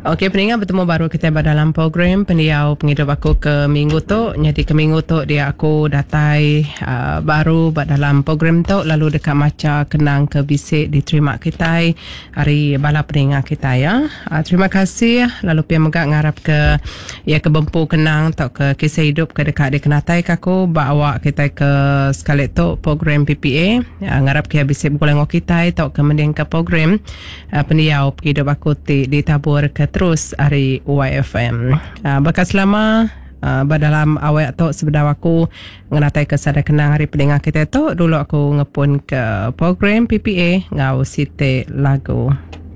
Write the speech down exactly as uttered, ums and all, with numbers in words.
Okey, pendengar, bertemu baru kita dalam program pendiau penghidup aku ke minggu tu. Jadi ke minggu tu dia aku datai uh, baru dalam program tu, lalu dekat maca kenang ke bisik diterima kita hari bala pendengar kita ya. Uh, terima kasih, lalu pia megak ngarap ke ya ke bempu kenang tok ke kisah hidup ke dekat di kenatai kaku bawa kita ke sekali tu program P P A. Uh, ngarap ke bisik bukulang kita tok ke mending ke program uh, pendiau penghidup aku ti ditabur ke terus hari Y F M. Uh, bekas lama uh, dalam awal tu sebenarnya aku ngenatai kesada kenang hari pendengar kita tu dulu aku ngepun ke program P P A ngau site lagu.